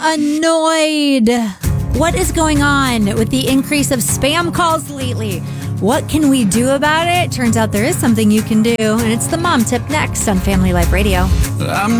annoyed. What is going on with the increase of spam calls lately? What can we do about it? Turns out there is something you can do, and it's the mom tip next on Family Life Radio. I'm